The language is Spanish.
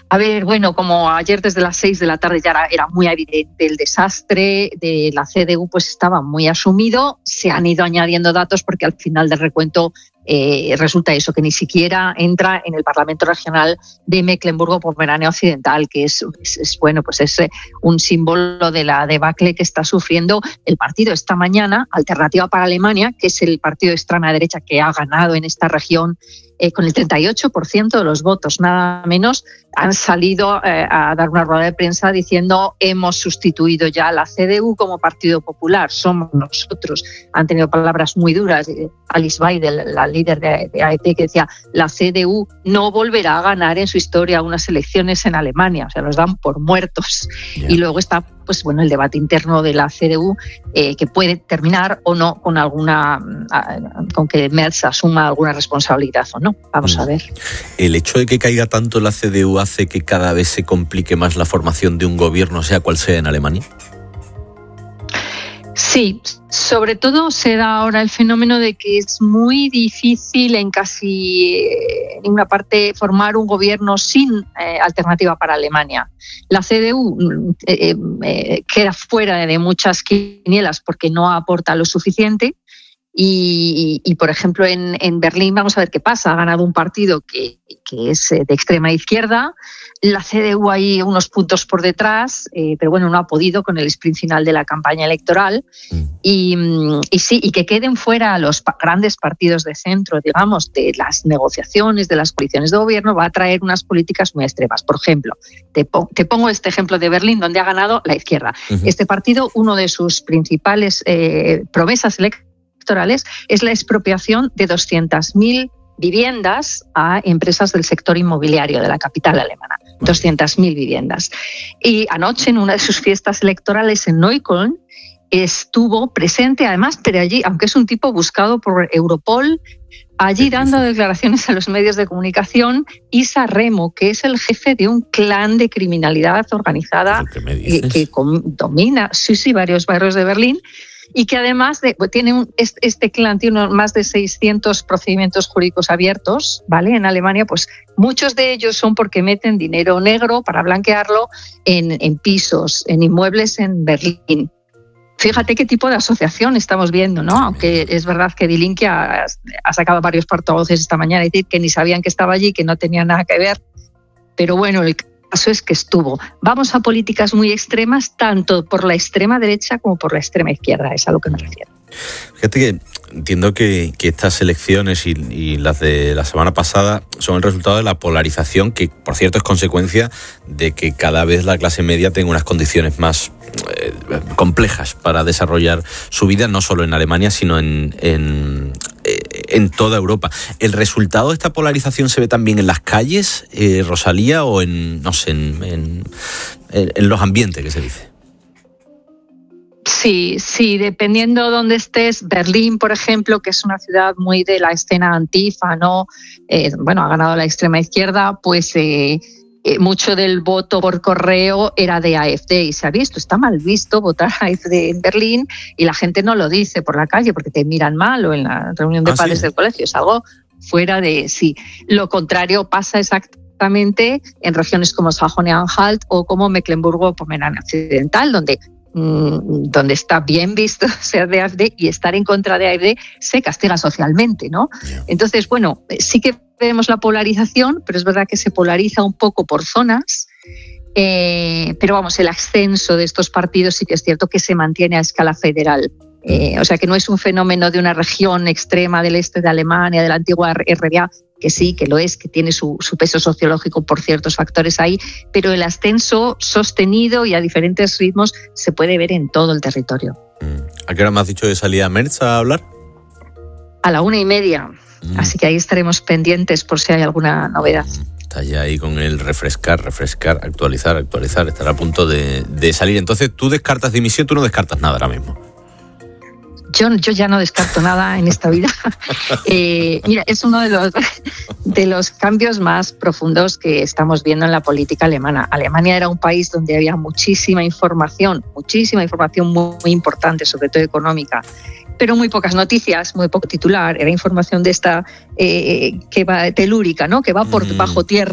A ver, bueno, como ayer desde las 6 de la tarde ya era muy evidente el desastre de la CDU, pues estaba muy asumido. Se han ido añadiendo datos porque al final del recuento resulta eso, que ni siquiera entra en el Parlamento Regional de Mecklemburgo-Pomerania Occidental, que es bueno, pues es un símbolo de la debacle que está sufriendo el partido esta mañana, Alternativa para Alemania, que es el partido de extrema derecha que ha ganado en esta región con el 38% de los votos, nada menos. Han salido a dar una rueda de prensa diciendo hemos sustituido ya a la CDU como Partido Popular, somos nosotros. Han tenido palabras muy duras. Alice Weidel, la líder de AfD, que decía la CDU no volverá a ganar en su historia unas elecciones en Alemania, o sea, los dan por muertos. Yeah. Y luego está pues bueno, el debate interno de la CDU, que puede terminar o no con que Merz asuma alguna responsabilidad o no. Vamos a ver. ¿El hecho de que caiga tanto la CDU hace que cada vez se complique más la formación de un gobierno, sea cual sea, en Alemania? Sí, sobre todo se da ahora el fenómeno de que es muy difícil en casi ninguna parte formar un gobierno sin alternativa para Alemania. La CDU queda fuera de muchas quinielas porque no aporta lo suficiente. Y por ejemplo, en Berlín vamos a ver qué pasa. Ha ganado un partido que es de extrema izquierda. La CDU hay unos puntos por detrás, pero bueno, no ha podido con el sprint final de la campaña electoral. Y que queden fuera los grandes partidos de centro, digamos, de las negociaciones, de las coaliciones de gobierno, va a traer unas políticas muy extremas. Por ejemplo, te pongo este ejemplo de Berlín, donde ha ganado la izquierda. Este partido, uno de sus principales promesas electorales es la expropiación de 200.000 viviendas a empresas del sector inmobiliario de la capital alemana. 200.000 viviendas. Y anoche, en una de sus fiestas electorales en Neukölln, estuvo presente, además, pero allí, aunque es un tipo buscado por Europol, allí dando declaraciones a los medios de comunicación, Isa Remo, que es el jefe de un clan de criminalidad organizada que domina varios barrios de Berlín, y que además este clan tiene más de 600 procedimientos jurídicos abiertos, ¿vale? En Alemania, pues muchos de ellos son porque meten dinero negro para blanquearlo en pisos, en inmuebles en Berlín. Fíjate qué tipo de asociación estamos viendo, ¿no? Aunque es verdad que Die Linke ha sacado varios portavoces esta mañana y decir que ni sabían que estaba allí, que no tenía nada que ver. Pero bueno, el caso es que estuvo. Vamos a políticas muy extremas, tanto por la extrema derecha como por la extrema izquierda, es a lo que me refiero. Fíjate que entiendo que estas elecciones y las de la semana pasada son el resultado de la polarización, que por cierto es consecuencia de que cada vez la clase media tenga unas condiciones más complejas para desarrollar su vida, no solo en Alemania, sino en toda Europa. ¿El resultado de esta polarización se ve también en las calles, Rosalía, o en los ambientes, que se dice? Sí, dependiendo de dónde estés. Berlín, por ejemplo, que es una ciudad muy de la escena antifa, ¿no? Ha ganado la extrema izquierda, pues mucho del voto por correo era de AfD y se ha visto, está mal visto votar a AfD en Berlín y la gente no lo dice por la calle porque te miran mal o en la reunión de padres del colegio, es algo fuera de sí. Lo contrario pasa exactamente en regiones como Sajonia-Anhalt o como Mecklemburgo-Pomerania Occidental, donde está bien visto ser de AfD y estar en contra de AfD se castiga socialmente, ¿no? Entonces, bueno, sí que vemos la polarización, pero es verdad que se polariza un poco por zonas, pero vamos, el ascenso de estos partidos sí que es cierto que se mantiene a escala federal. O sea, que no es un fenómeno de una región extrema del este de Alemania, de la antigua RDA, que sí, que lo es, que tiene su peso sociológico por ciertos factores ahí, pero el ascenso sostenido y a diferentes ritmos se puede ver en todo el territorio. ¿A qué hora me has dicho que salía Merz a hablar? A la 1:30, así que ahí estaremos pendientes por si hay alguna novedad. Está ya ahí con el refrescar, actualizar, estará a punto de salir. Entonces, ¿tú descartas dimisión? ¿Tú no descartas nada ahora mismo? Yo ya no descarto nada en esta vida. Mira, es uno de los cambios más profundos que estamos viendo en la política alemana. Alemania era un país donde había muchísima información muy importante, sobre todo económica, pero muy pocas noticias, muy poco titular. Era información de esta que va telúrica, ¿no? Que va por bajo tierra